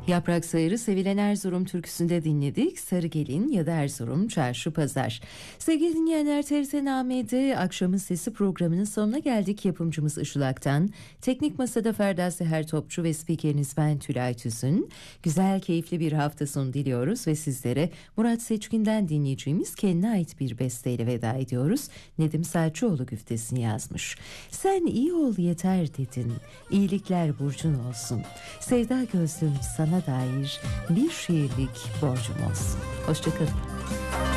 Yaprak Sayır'ı sevilen Erzurum türküsünde dinledik. Sarı Gelin ya da Erzurum Çarşı Pazar. Sevgili dinleyenler, TRT Name'de Akşamın Sesi programının sonuna geldik. Yapımcımız Işıl Aktan, teknik masada Ferda Seher Topçu ve spikeriniz ben Tülay Tüzün. Güzel, keyifli bir hafta sonu diliyoruz ve sizlere Murat Seçkin'den dinleyeceğimiz kendine ait bir besteyle veda ediyoruz. Nedim Selçuklu güftesini yazmış. Sen iyi ol yeter dedin, iyilikler burcun olsun. Sevda gözlüm sana dair bir şiirlik borcum olsun. Hoşçakalın.